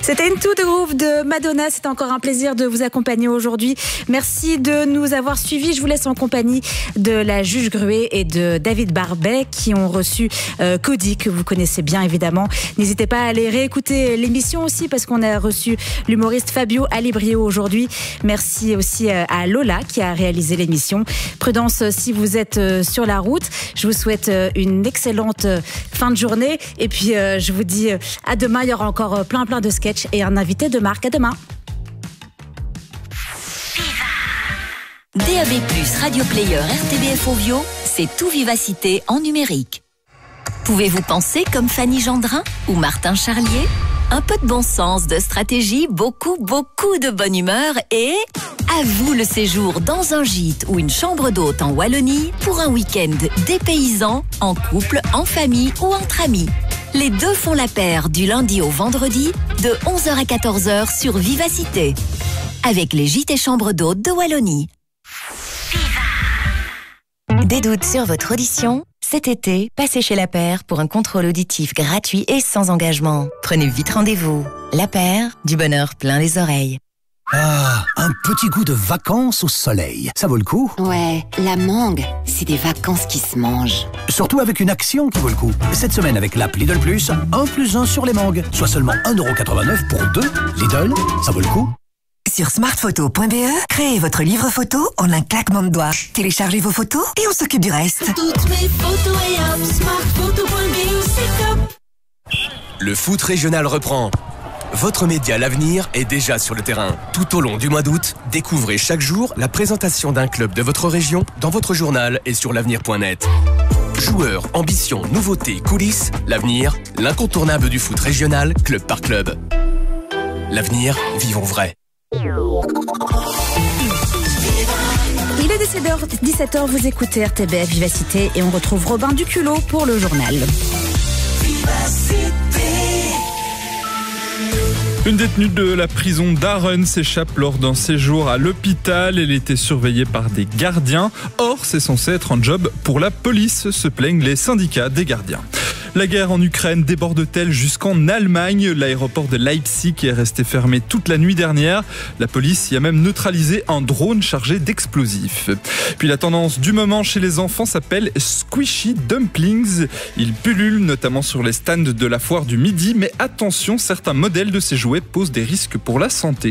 C'était Into the Groove de Madonna. C'est encore un plaisir de vous accompagner aujourd'hui. Merci de nous avoir suivis. Je vous laisse en compagnie de la juge Gruet et de David Barbet qui ont reçu Cody, que vous connaissez bien évidemment. N'hésitez pas à aller réécouter l'émission aussi parce qu'on a reçu l'humoriste Fabio Alibrio aujourd'hui. Merci aussi à Lola qui a réalisé l'émission. Prudence si vous êtes sur la route. Je vous souhaite une excellente fin de journée et puis je vous dis à demain. Il y aura encore plein de sketchs et un invité de marque. À demain. DAB+, Radio Player, RTBF Ovio, c'est tout Vivacité en numérique. Pouvez-vous penser comme Fanny Gendrin ou Martin Charlier? Un peu de bon sens, de stratégie, beaucoup de bonne humeur et... à vous le séjour dans un gîte ou une chambre d'hôte en Wallonie pour un week-end dépaysant, en couple, en famille ou entre amis. Les deux font la paire du lundi au vendredi de 11h à 14h sur Vivacité. Avec les gîtes et chambres d'hôtes de Wallonie. Des doutes sur votre audition? Cet été, passez chez La Paire pour un contrôle auditif gratuit et sans engagement. Prenez vite rendez-vous. La Paire, du bonheur plein les oreilles. Ah, un petit goût de vacances au soleil. Ça vaut le coup? Ouais, la mangue, c'est des vacances qui se mangent. Surtout avec une action qui vaut le coup. Cette semaine avec l'app Lidl Plus, 1 + 1 sur les mangues. Soit seulement 1,89€ pour 2. Lidl, ça vaut le coup. Sur smartphoto.be, créez votre livre photo en un claquement de doigts. Téléchargez vos photos et on s'occupe du reste. Toutes mes photos et hop, smartphoto.be, c'est top. Le foot régional reprend. Votre média L'Avenir est déjà sur le terrain. Tout au long du mois d'août, découvrez chaque jour la présentation d'un club de votre région dans votre journal et sur l'avenir.net. Joueurs, ambitions, nouveautés, coulisses, L'Avenir, l'incontournable du foot régional, club par club. L'Avenir, vivons vrai. Il est 17h, vous écoutez RTBF Vivacité et on retrouve Robin Duculot pour le journal. Une détenue de la prison d'Arun s'échappe lors d'un séjour à l'hôpital. Elle était surveillée par des gardiens. Or, c'est censé être un job pour la police, se plaignent les syndicats des gardiens. La guerre en Ukraine déborde-t-elle jusqu'en Allemagne? L'aéroport de Leipzig est resté fermé toute la nuit dernière. La police y a même neutralisé un drone chargé d'explosifs. Puis la tendance du moment chez les enfants s'appelle Squishy Dumplings. Ils pullulent notamment sur les stands de la foire du Midi, mais attention, certains modèles de ces jouets posent des risques pour la santé.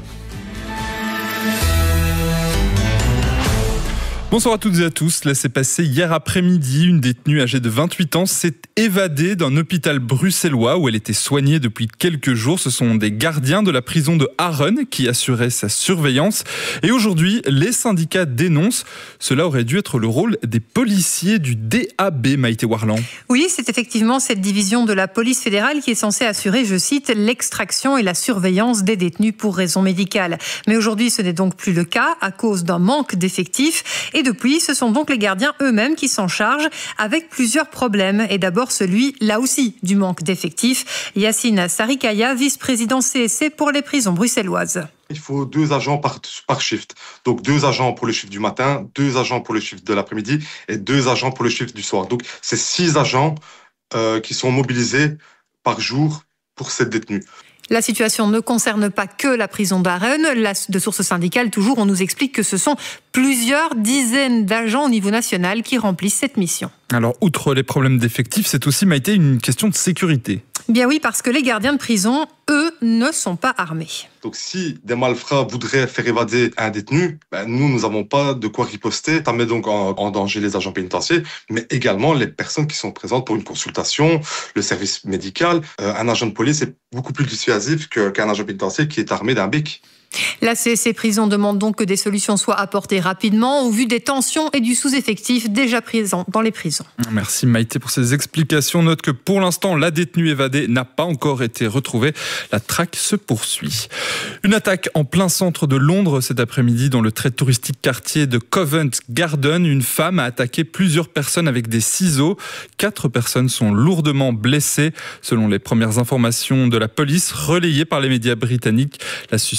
Bonsoir à toutes et à tous. Là, c'est passé hier après-midi. Une détenue âgée de 28 ans s'est évadée d'un hôpital bruxellois où elle était soignée depuis quelques jours. Ce sont des gardiens de la prison de Arun qui assuraient sa surveillance. Et aujourd'hui, les syndicats dénoncent. Cela aurait dû être le rôle des policiers du DAB, Maïté Warland. Oui, c'est effectivement cette division de la police fédérale qui est censée assurer, je cite, l'extraction et la surveillance des détenus pour raisons médicales. Mais aujourd'hui, ce n'est donc plus le cas à cause d'un manque d'effectifs. Et depuis, ce sont donc les gardiens eux-mêmes qui s'en chargent avec plusieurs problèmes. Et d'abord celui, là aussi, du manque d'effectifs. Yacine Sarikaya, vice-président CSC pour les prisons bruxelloises. Il faut 2 agents par shift. Donc 2 agents pour le shift du matin, 2 agents pour le shift de l'après-midi et 2 agents pour le shift du soir. Donc c'est 6 agents qui sont mobilisés par jour pour cette détenue. La situation ne concerne pas que la prison d'Arun. De sources syndicales, toujours, on nous explique que ce sont plusieurs dizaines d'agents au niveau national qui remplissent cette mission. Alors, outre les problèmes d'effectifs, c'est aussi, Maïté, une question de sécurité. Bien oui, parce que les gardiens de prison, eux, ne sont pas armés. Donc si des malfrats voudraient faire évader un détenu, nous n'avons pas de quoi riposter. Ça met donc en danger les agents pénitentiaires, mais également les personnes qui sont présentes pour une consultation, le service médical. Un agent de police est beaucoup plus dissuasif qu'un agent pénitentiaire qui est armé d'un bic. La CSC Prison demande donc que des solutions soient apportées rapidement au vu des tensions et du sous-effectif déjà présent dans les prisons. Merci Maïté pour ces explications. Note que pour l'instant, la détenue évadée n'a pas encore été retrouvée. La traque se poursuit. Une attaque en plein centre de Londres cet après-midi dans le très touristique quartier de Covent Garden. Une femme a attaqué plusieurs personnes avec des ciseaux. 4 personnes sont lourdement blessées. Selon les premières informations de la police relayées par les médias britanniques, la suspecte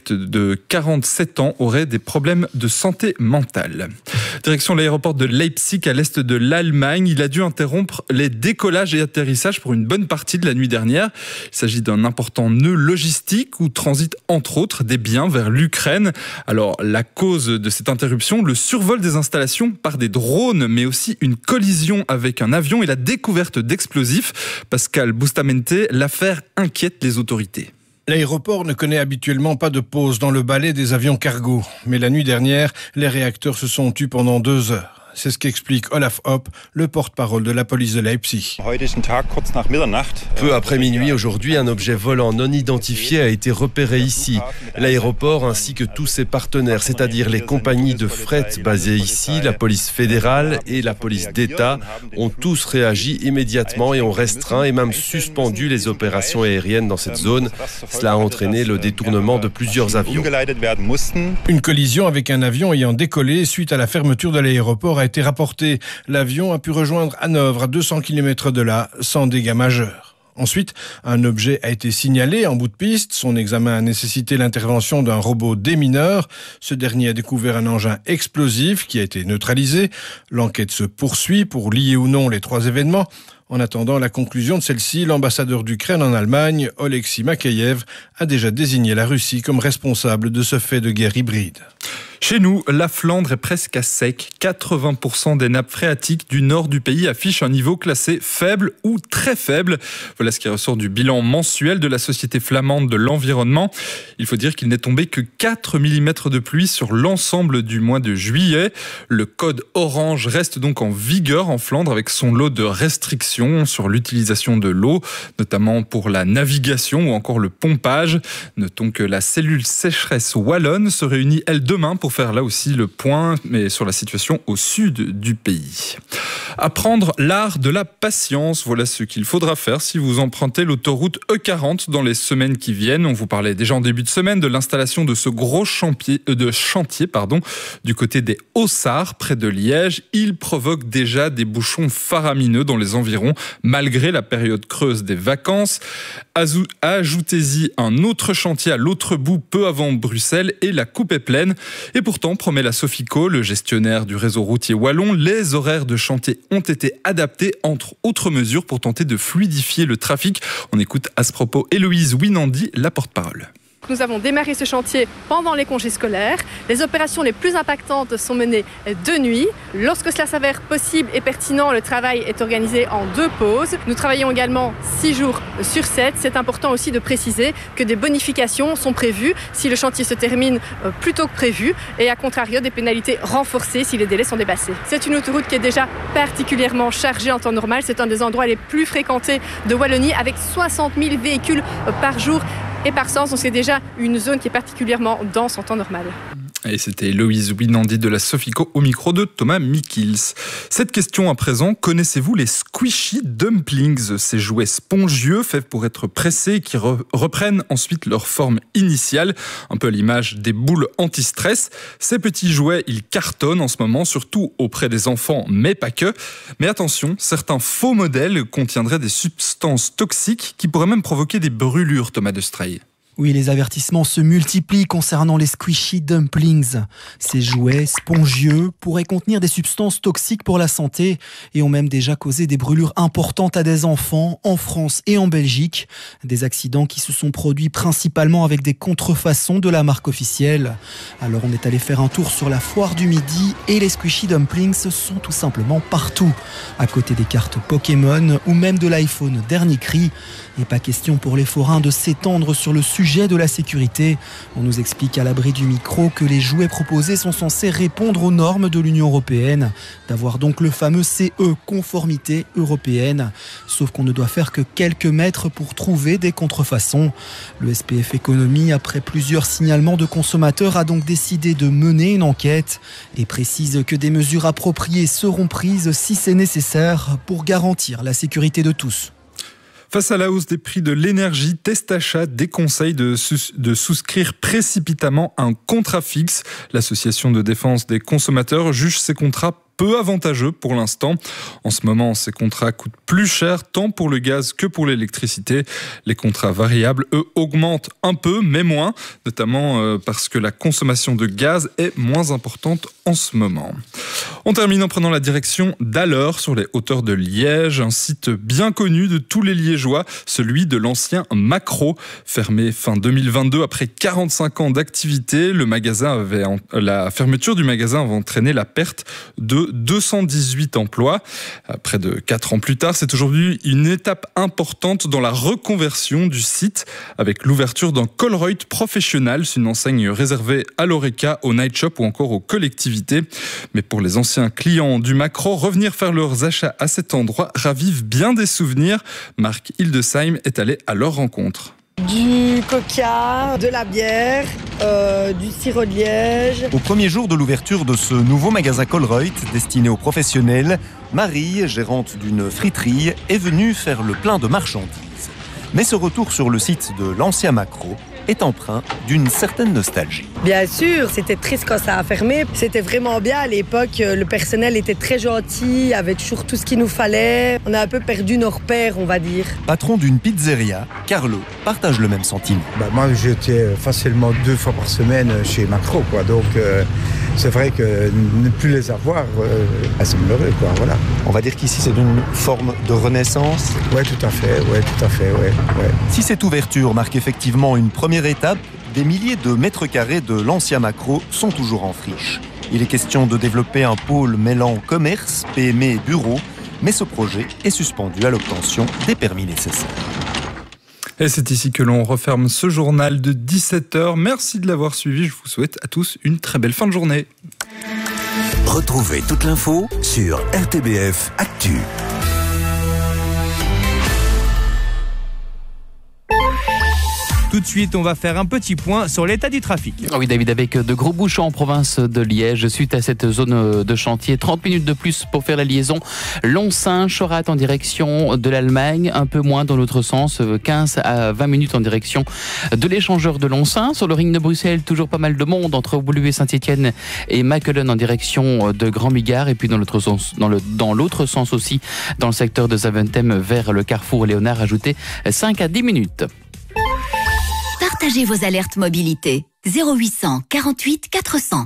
pilote de 47 ans aurait des problèmes de santé mentale. Direction l'aéroport de Leipzig à l'est de l'Allemagne. Il a dû interrompre les décollages et atterrissages pour une bonne partie de la nuit dernière. Il s'agit d'un important nœud logistique où transitent entre autres des biens vers l'Ukraine. Alors la cause de cette interruption, le survol des installations par des drones, mais aussi une collision avec un avion et la découverte d'explosifs. Pascal Bustamente, l'affaire inquiète les autorités. L'aéroport ne connaît habituellement pas de pause dans le balai des avions cargo. Mais la nuit dernière, les réacteurs se sont tus pendant 2 heures. C'est ce qu'explique Olaf Hopp, le porte-parole de la police de Leipzig. Peu après minuit aujourd'hui, un objet volant non identifié a été repéré ici. L'aéroport ainsi que tous ses partenaires, c'est-à-dire les compagnies de fret basées ici, la police fédérale et la police d'État, ont tous réagi immédiatement et ont restreint et même suspendu les opérations aériennes dans cette zone. Cela a entraîné le détournement de plusieurs avions. Une collision avec un avion ayant décollé suite à la fermeture de l'aéroport a été rapporté. L'avion a pu rejoindre Hanovre à 200 km de là, sans dégâts majeurs. Ensuite, un objet a été signalé en bout de piste. Son examen a nécessité l'intervention d'un robot démineur. Ce dernier a découvert un engin explosif qui a été neutralisé. L'enquête se poursuit pour lier ou non les 3 événements. En attendant la conclusion de celle-ci, l'ambassadeur d'Ukraine en Allemagne, Oleksiy Makeyev, a déjà désigné la Russie comme responsable de ce fait de guerre hybride. Chez nous, la Flandre est presque à sec. 80% des nappes phréatiques du nord du pays affichent un niveau classé faible ou très faible. Voilà ce qui ressort du bilan mensuel de la Société flamande de l'environnement. Il faut dire qu'il n'est tombé que 4 mm de pluie sur l'ensemble du mois de juillet. Le code orange reste donc en vigueur en Flandre avec son lot de restrictions sur l'utilisation de l'eau, notamment pour la navigation ou encore le pompage. Notons que la cellule sécheresse wallonne se réunit, elle, demain pour faire là aussi le point, mais sur la situation au sud du pays. Apprendre l'art de la patience, voilà ce qu'il faudra faire si vous empruntez l'autoroute E40 dans les semaines qui viennent. On vous parlait déjà en début de semaine de l'installation de ce gros chantier du côté des Hauts-Sarres, près de Liège. Il provoque déjà des bouchons faramineux dans les environs, malgré la période creuse des vacances. Ajoutez-y un autre chantier à l'autre bout, peu avant Bruxelles, et la coupe est pleine. Et pourtant, promet la Sofico, le gestionnaire du réseau routier wallon, les horaires de chantier ont été adaptés, entre autres mesures, pour tenter de fluidifier le trafic. On écoute à ce propos Héloïse Winandi, la porte-parole. Nous avons démarré ce chantier pendant les congés scolaires. Les opérations les plus impactantes sont menées de nuit. Lorsque cela s'avère possible et pertinent, le travail est organisé en 2 pauses. Nous travaillons également 6 jours sur 7. C'est important aussi de préciser que des bonifications sont prévues si le chantier se termine plus tôt que prévu et à contrario des pénalités renforcées si les délais sont dépassés. C'est une autoroute qui est déjà particulièrement chargée en temps normal. C'est un des endroits les plus fréquentés de Wallonie avec 60 000 véhicules par jour et par sens, donc c'est déjà une zone qui est particulièrement dense en temps normal. Et c'était Héloïse Winandi de la Sofico au micro de Thomas Mikils. Cette question à présent, connaissez-vous les squishy dumplings, ces jouets spongieux faits pour être pressés et qui reprennent ensuite leur forme initiale, un peu à l'image des boules anti-stress. Ces petits jouets, ils cartonnent en ce moment, surtout auprès des enfants, mais pas que. Mais attention, certains faux modèles contiendraient des substances toxiques qui pourraient même provoquer des brûlures, Thomas de Stray. Oui, les avertissements se multiplient concernant les squishy dumplings. Ces jouets spongieux pourraient contenir des substances toxiques pour la santé et ont même déjà causé des brûlures importantes à des enfants en France et en Belgique. Des accidents qui se sont produits principalement avec des contrefaçons de la marque officielle. Alors on est allé faire un tour sur la foire du Midi et les squishy dumplings sont tout simplement partout. À côté des cartes Pokémon ou même de l'iPhone dernier cri. Et pas question pour les forains de s'étendre sur le sujet de la sécurité. On nous explique à l'abri du micro que les jouets proposés sont censés répondre aux normes de l'Union européenne, d'avoir donc le fameux CE, conformité européenne. Sauf qu'on ne doit faire que quelques mètres pour trouver des contrefaçons. Le SPF Économie, après plusieurs signalements de consommateurs, a donc décidé de mener une enquête et précise que des mesures appropriées seront prises si c'est nécessaire pour garantir la sécurité de tous. Face à la hausse des prix de l'énergie, Testachat déconseille de souscrire précipitamment un contrat fixe. L'association de défense des consommateurs juge ces contrats peu avantageux pour l'instant. En ce moment, ces contrats coûtent plus cher tant pour le gaz que pour l'électricité. Les contrats variables, eux, augmentent un peu, mais moins, notamment parce que la consommation de gaz est moins importante en ce moment. On termine en prenant la direction d'Alleur, sur les hauteurs de Liège, un site bien connu de tous les Liégeois, celui de l'ancien Macro. Fermé fin 2022 après 45 ans d'activité, la fermeture du magasin avait entraîné la perte de 218 emplois. Près de 4 ans plus tard, c'est aujourd'hui une étape importante dans la reconversion du site, avec l'ouverture d'un Colruyt Professional, une enseigne réservée à l'Horeca, au Night Shop ou encore aux collectivités. Mais pour les anciens clients du Macro, revenir faire leurs achats à cet endroit ravive bien des souvenirs. Marc Hildesheim est allé à leur rencontre. Du coca, de la bière, du sirop de liège. Au premier jour de l'ouverture de ce nouveau magasin Colruyt, destiné aux professionnels, Marie, gérante d'une friterie, est venue faire le plein de marchandises. Mais ce retour sur le site de l'ancien Macro est empreint d'une certaine nostalgie. Bien sûr, c'était triste quand ça a fermé. C'était vraiment bien à l'époque. Le personnel était très gentil, avait toujours tout ce qu'il nous fallait. On a un peu perdu nos repères, on va dire. Patron d'une pizzeria, Carlo partage le même sentiment. Moi, j'étais facilement 2 fois par semaine chez Macro, quoi. Donc, c'est vrai que ne plus les avoir, c'est malheureux, quoi. Voilà. On va dire qu'ici, c'est une forme de renaissance. Oui, tout à fait. Ouais. Si cette ouverture marque effectivement une première étape, des milliers de mètres carrés de l'ancien Macro sont toujours en friche. Il est question de développer un pôle mêlant commerce, PME et bureaux, mais ce projet est suspendu à l'obtention des permis nécessaires. Et c'est ici que l'on referme ce journal de 17h. Merci de l'avoir suivi. Je vous souhaite à tous une très belle fin de journée. Retrouvez toute l'info sur RTBF Actu. Tout de suite, on va faire un petit point sur l'état du trafic. Oui, David, avec de gros bouchons en province de Liège, suite à cette zone de chantier. 30 minutes de plus pour faire la liaison Lons-Saint-Chorat en direction de l'Allemagne, un peu moins dans l'autre sens, 15 à 20 minutes en direction de l'échangeur de Lons-Saint. Sur le ring de Bruxelles, toujours pas mal de monde entre Woluwe-Saint-Étienne et Machelen en direction de Grand-Bigard. Et puis dans l'autre sens, dans l'autre sens aussi, dans le secteur de Zaventem vers le carrefour Léonard, ajouté 5 à 10 minutes. Partagez vos alertes mobilité. 0800 48 400.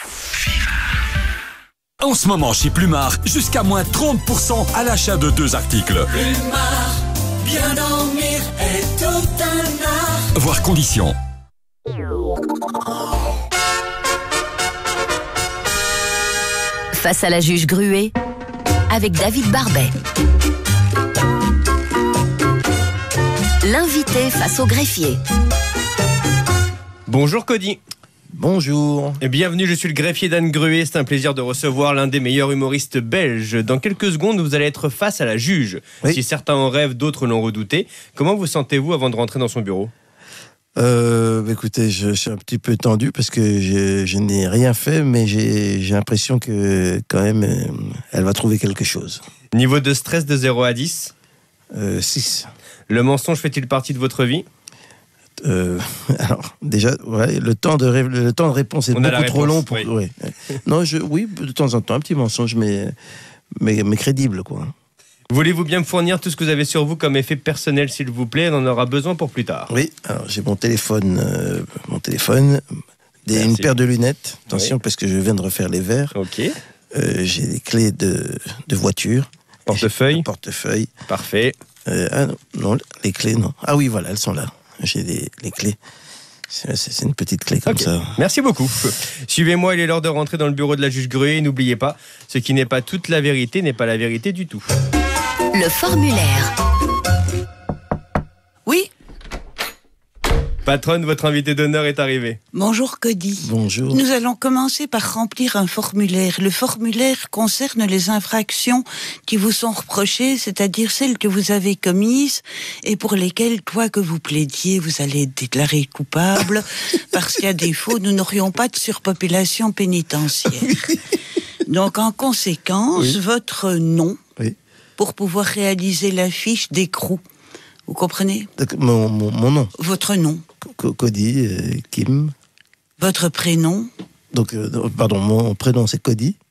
En ce moment chez Plumard, jusqu'à moins 30% à l'achat de 2 articles. Plumard, bien dormir est tout un art. Voir conditions. Face à la juge Gruet, avec David Barbet. L'invité face au greffier. Bonjour Cody. Bonjour. Et bienvenue, je suis le greffier d'Anne Gruet. C'est un plaisir de recevoir l'un des meilleurs humoristes belges. Dans quelques secondes, vous allez être face à la juge. Oui. Si certains en rêvent, d'autres l'ont redouté. Comment vous sentez-vous avant de rentrer dans son bureau ? Écoutez, je suis un petit peu tendu parce que je n'ai rien fait, mais j'ai l'impression que quand même, elle va trouver quelque chose. Niveau de stress de 0 à 10 ? 6. Le mensonge fait-il partie de votre vie ? Alors, déjà, ouais, le temps de réponse est beaucoup trop long pour. Oui. Non, oui, de temps en temps, un petit mensonge, mais crédible, quoi. Voulez-vous bien me fournir tout ce que vous avez sur vous comme effet personnel, s'il vous plaît ? On en aura besoin pour plus tard. Oui, alors j'ai mon téléphone, une paire de lunettes. Attention, parce que je viens de refaire les verres. Ok. J'ai des clés de voiture. Portefeuille. Portefeuille. Parfait. Non, les clés, non. Ah oui, voilà, elles sont là. J'ai les clés. C'est une petite clé comme ça. Merci beaucoup. Suivez-moi, il est l'heure de rentrer dans le bureau de la juge Gruet. N'oubliez pas, ce qui n'est pas toute la vérité n'est pas la vérité du tout. Le formulaire. Oui. Patronne, votre invité d'honneur est arrivé. Bonjour Cody. Bonjour. Nous allons commencer par remplir un formulaire. Le formulaire concerne les infractions qui vous sont reprochées, c'est-à-dire celles que vous avez commises et pour lesquelles, quoi que vous plaidiez, vous allez être déclaré coupable parce qu'à défaut, nous n'aurions pas de surpopulation pénitentiaire. Donc en conséquence, votre nom pour pouvoir réaliser la fiche d'écrou. Vous comprenez ? Mon nom. Votre nom. Cody, Kim. Votre prénom. Donc, pardon, mon prénom c'est Cody.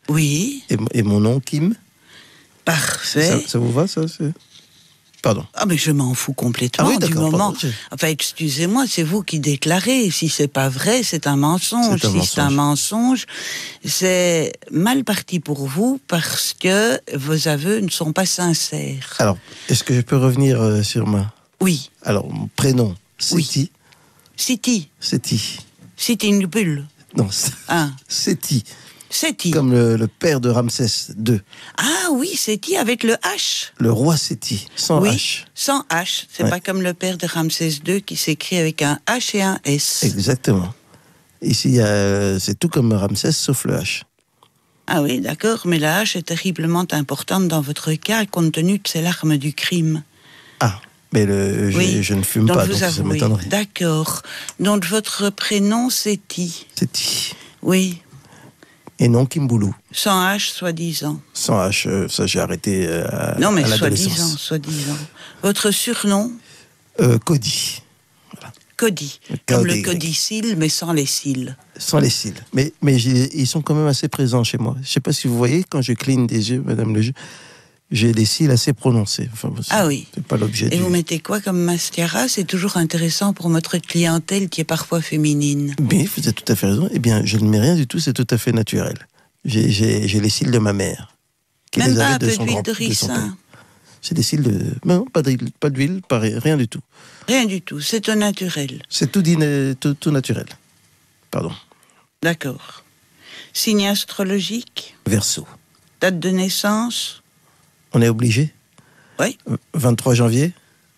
Oui. Et mon nom, Kim. Parfait. Ça vous va, ça? Pardon. Ah, mais je m'en fous complètement du moment. Enfin, excusez-moi, c'est vous qui déclarez. Si c'est pas vrai, c'est un mensonge. C'est un mensonge, c'est mal parti pour vous parce que vos aveux ne sont pas sincères. Alors, est-ce que je peux revenir sur ma... Oui. Alors, mon prénom, Seti. Seti. Seti. Seti une bulle. Non, Seti. Seti. Comme le père de Ramsès II. Ah oui, Seti avec le H. Le roi Seti, sans H. Sans H. C'est pas comme le père de Ramsès II qui s'écrit avec un H et un S. Exactement. Ici, c'est tout comme Ramsès, sauf le H. Ah oui, d'accord, mais la H est terriblement importante dans votre cas, compte tenu que c'est l'arme du crime. Ah, mais je ne fume pas, donc ça m'étonnerait. D'accord. Donc votre prénom, Seti. Seti. Oui. Et non Kimboulou. Sans H, soi-disant. Sans H, ça j'ai arrêté non, mais à l'adolescence. soi-disant. Votre surnom? Cody. Voilà. Cody. Comme le codicille, mais sans les cils. Sans les cils. Mais ils sont quand même assez présents chez moi. Je ne sais pas si vous voyez, quand je cligne des yeux, madame le juge, j'ai des cils assez prononcés. Enfin, ah oui. C'est pas l'objet. Et vous mettez quoi comme mascara? C'est toujours intéressant pour notre clientèle qui est parfois féminine. Mais vous avez tout à fait raison. Eh bien, je ne mets rien du tout, c'est tout à fait naturel. J'ai les cils de ma mère. Même pas un peu d'huile de ricin? C'est des cils de... Non, pas d'huile, rien du tout. Rien du tout, c'est au naturel. C'est tout naturel. Pardon. D'accord. Signe astrologique? Verseau. Date de naissance? On est obligé? Oui. 23 janvier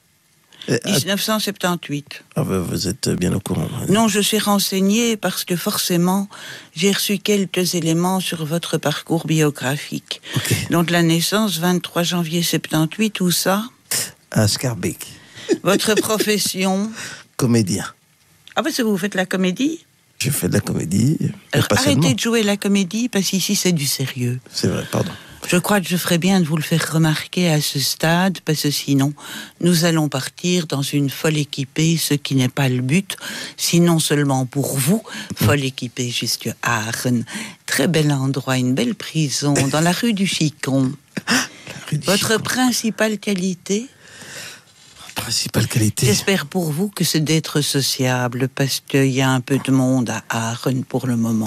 1978. Ah, vous êtes bien au courant. Non, je suis renseignée parce que forcément, j'ai reçu quelques éléments sur votre parcours biographique. Okay. Donc la naissance, 23 janvier 78, où ça? À Scarbeck. Votre profession? Comédien. Ah ben, vous faites la comédie? Je fais de la comédie. Arrêtez de jouer la comédie, parce qu'ici c'est du sérieux. C'est vrai, pardon. Je crois que je ferais bien de vous le faire remarquer à ce stade, parce que sinon, nous allons partir dans une folle équipée, ce qui n'est pas le but, sinon seulement pour vous, folle équipée jusqu'à Aachen. Très bel endroit, une belle prison, dans la rue du Chicon. Votre principale qualité? J'espère pour vous que c'est d'être sociable, parce qu'il y a un peu de monde à Aachen pour le moment.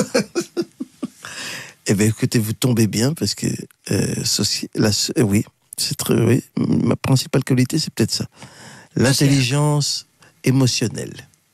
Eh bien, écoutez, vous tombez bien, parce que oui, oui, ma principale qualité, c'est peut-être ça. L'intelligence émotionnelle.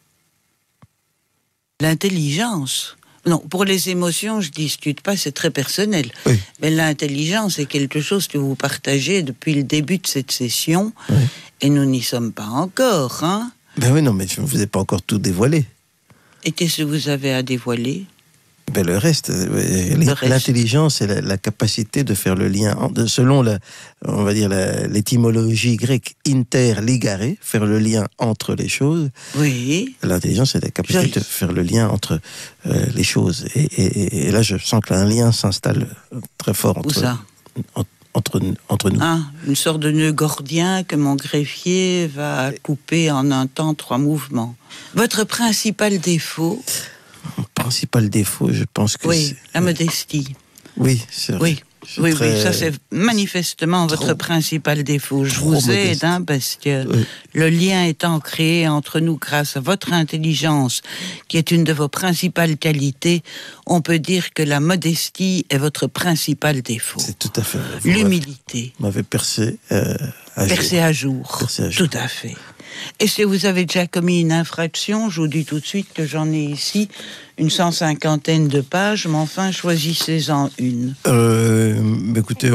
L'intelligence? Non, pour les émotions, je discute pas, c'est très personnel. Oui. Mais l'intelligence est quelque chose que vous partagez depuis le début de cette session, oui. Et nous n'y sommes pas encore, hein? Ben oui, non, mais je ne vous ai pas encore tout dévoilé. Et qu'est-ce que vous avez à dévoiler? Ben le reste, l'intelligence et la capacité de faire le lien, selon on va dire l'étymologie grecque interligare, faire le lien entre les choses. Oui. L'intelligence, c'est la capacité de faire le lien entre les choses. Et là, je sens qu'un lien s'installe très fort entre nous. Ah, une sorte de nœud gordien que mon greffier va couper en un temps 3 mouvements. Votre principal défaut? Mon principal défaut, je pense que c'est... la modestie. Oui, c'est vrai. Oui, ça c'est manifestement votre principal défaut. Je vous aide, parce que le lien étant créé entre nous grâce à votre intelligence, qui est une de vos principales qualités, on peut dire que la modestie est votre principal défaut. C'est tout à fait vrai. L'humilité. Vous m'avez percé à jour. Tout à fait. Et si vous avez déjà commis une infraction, je vous dis tout de suite que j'en ai ici une 150aine de pages, mais enfin, choisissez-en une. Écoutez,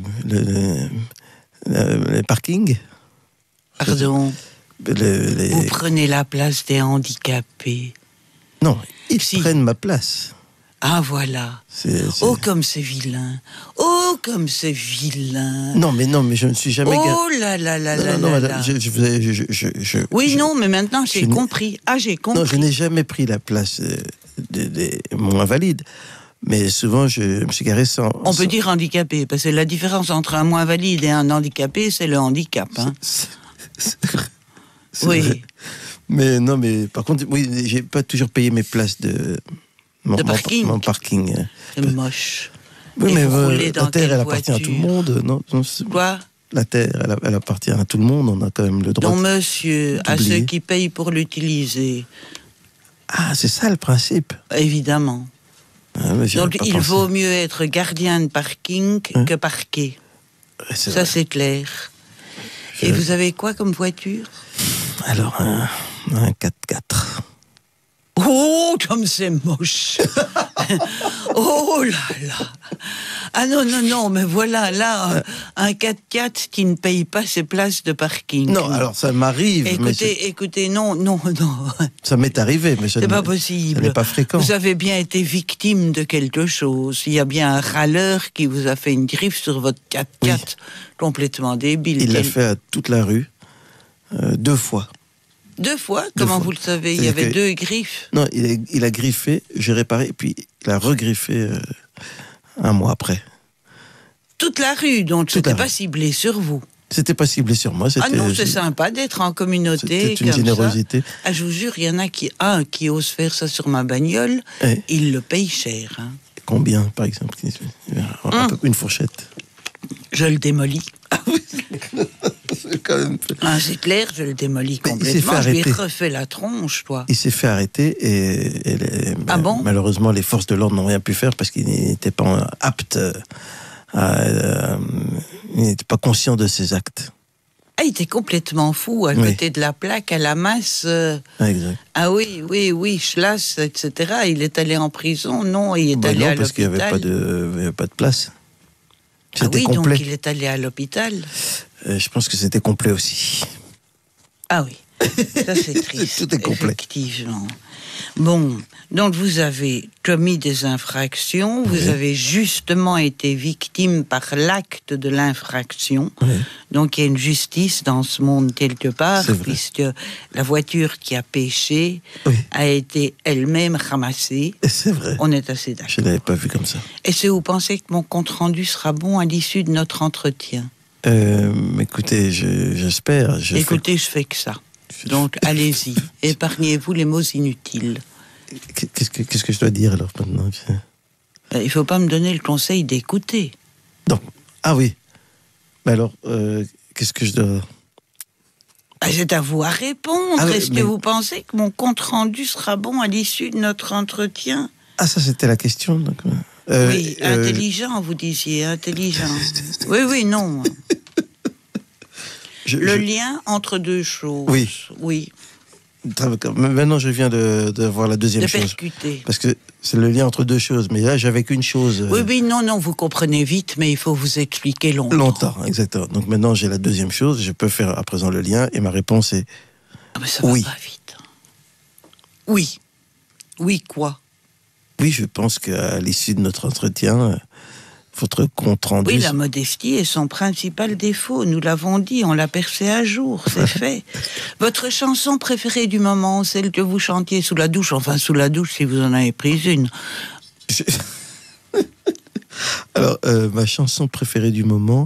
les parkings. Pardon. Vous prenez la place des handicapés. Non, ils prennent ma place. Ah, voilà. Oh, comme c'est vilain. Oh, comme c'est vilain. Non, mais je ne suis jamais... Oh là là là là non, là madame, Oui, non, mais maintenant, j'ai compris. Ah, j'ai compris. Non, je n'ai jamais pris la place des moins valides. Mais souvent, je me suis garé sans... On peut dire handicapé, parce que la différence entre un moins valide et un handicapé, c'est le handicap. Hein. Oui. Vrai. Mais non, mais par contre, oui, j'ai pas toujours payé mes places de parking. Mon parking. C'est moche. Oui, et mais vous roulez dans la terre, quelle elle appartient à tout le monde, non? Quoi? La terre, elle appartient à tout le monde, on a quand même le droit. Non, monsieur, à ceux qui payent pour l'utiliser. Ah, c'est ça le principe. Évidemment. Ah, donc, il vaut mieux être gardien de parking que parqué. Ça, c'est clair. Et vous avez quoi comme voiture? Alors, un 4x4. Oh, comme c'est moche. Oh là là. Ah non, mais voilà, là, un 4x4 qui ne paye pas ses places de parking. Non, alors ça m'arrive. Écoutez, non. Ça m'est arrivé, mais c'est pas possible. Ce n'est pas fréquent. Vous avez bien été victime de quelque chose. Il y a bien un râleur qui vous a fait une griffe sur votre 4x4, complètement débile. Il l'a fait à toute la rue, 2 fois. 2 fois? Comment vous le savez? Il y avait 2 griffes? Non, il a griffé, j'ai réparé, et puis il a regriffé 1 mois après. Toute la rue, donc c'était pas ciblé sur vous? C'était pas ciblé sur moi. Ah non, c'est sympa d'être en communauté. C'est une générosité. Ah, je vous jure, il y en a qui ose faire ça sur ma bagnole, il le paye cher. Hein. Combien, par exemple? Une fourchette. Je le démolis. C'est quand même... c'est clair, je le démolis complètement. Je lui ai refait la tronche, toi. Il s'est fait arrêter et malheureusement, les forces de l'ordre n'ont rien pu faire parce qu'il n'était pas apte il n'était pas conscient de ses actes. Ah, il était complètement fou, à côté de la plaque, à la masse. Exact. Ah oui, Schlass, etc. Il est allé en prison, non, il est allé à l'hôpital. Parce qu'il n'y avait pas de place. C'était complet. Donc il est allé à l'hôpital. Je pense que c'était complet aussi. Ah oui, ça c'est triste. Tout est complet. Effectivement. Bon, donc vous avez commis des infractions, vous avez justement été victime par l'acte de l'infraction. Oui. Donc il y a une justice dans ce monde quelque part, puisque la voiture qui a péché a été elle-même ramassée. C'est vrai. On est assez d'accord. Je ne l'avais pas vu comme ça. Est-ce que vous pensez que mon compte-rendu sera bon à l'issue de notre entretien? Écoutez, j'espère. Je fais que ça. Donc, allez-y. Épargnez-vous les mots inutiles. Qu'est-ce que je dois dire, alors, maintenant? Il ne faut pas me donner le conseil d'écouter. Donc, ah oui. Mais alors, qu'est-ce que je dois... C'est à vous à répondre. Est-ce que vous pensez que mon compte-rendu sera bon à l'issue de notre entretien? Ah, ça, c'était la question, donc... oui, intelligent, vous disiez, intelligent. Oui, non. Le lien entre 2 choses. Oui. Maintenant, je viens de voir la deuxième chose. Percuter. Parce que c'est le lien entre 2 choses. Mais là, j'avais qu'une chose. Oui, non, vous comprenez vite, mais il faut vous expliquer longtemps. Longtemps, exactement. Donc maintenant, j'ai la deuxième chose. Je peux faire à présent le lien. Et ma réponse est mais ça va pas vite. Oui. Oui, quoi? Oui, je pense qu'à l'issue de notre entretien, votre compte rendu... Oui, la modestie est son principal défaut. Nous l'avons dit, on l'a percé à jour, c'est fait. Votre chanson préférée du moment, celle que vous chantiez sous la douche, enfin sous la douche si vous en avez pris une. Alors, ma chanson préférée du moment,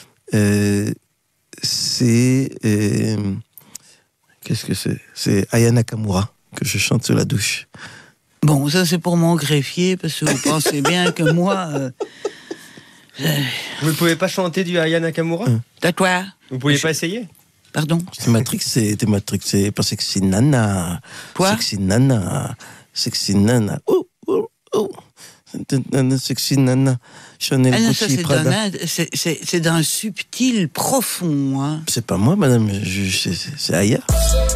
c'est... qu'est-ce que c'est? C'est Aya Nakamura, que je chante sous la douche. Bon, ça c'est pour mon greffier, parce que vous pensez bien que moi... Vous ne pouvez pas chanter du Aya Nakamura? T'as quoi? Vous ne pouviez pas essayer? Pardon? T'es matrixé par Sexy Nana. Quoi? Sexy Nana. Oh. Sexy Nana. Chanel, Gucci, Prada. C'est d'un subtil profond. Hein. C'est pas moi, madame, c'est Aya.